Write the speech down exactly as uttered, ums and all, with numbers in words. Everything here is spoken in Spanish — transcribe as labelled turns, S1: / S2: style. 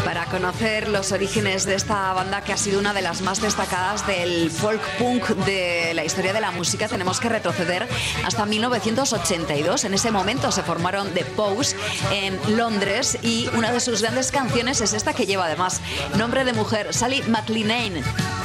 S1: Para conocer los orígenes de esta banda, que ha sido una de las más destacadas del folk punk de la historia de la música, tenemos que retroceder hasta mil novecientos ochenta y dos. En ese momento se formaron The Pose en Londres y una de sus grandes canciones es esta, que lleva además nombre de mujer, Sally McLenane.